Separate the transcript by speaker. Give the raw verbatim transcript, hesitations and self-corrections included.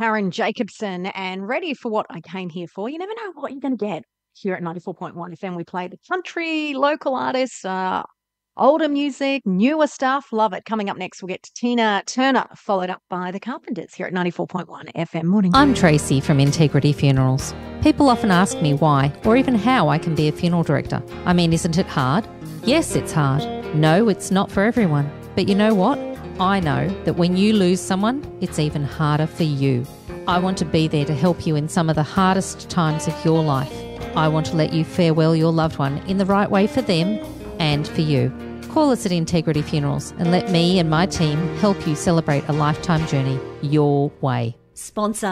Speaker 1: Karen Jacobson, and ready for what I came here for. You never know what you're going to get here at ninety-four point one F M. We play the country, local artists, uh, older music, newer stuff. Love it. Coming up next, we'll get to Tina Turner, followed up by the Carpenters here at ninety-four point one F M. Morning.
Speaker 2: I'm Tracy from Integrity Funerals. People often ask me why or even how I can be a funeral director. I mean, isn't it hard? Yes, it's hard. No, it's not for everyone. But you know what? I know that when you lose someone, it's even harder for you. I want to be there to help you in some of the hardest times of your life. I want to let you farewell your loved one in the right way for them and for you. Call us at Integrity Funerals and let me and my team help you celebrate a lifetime journey your way.
Speaker 3: Sponsor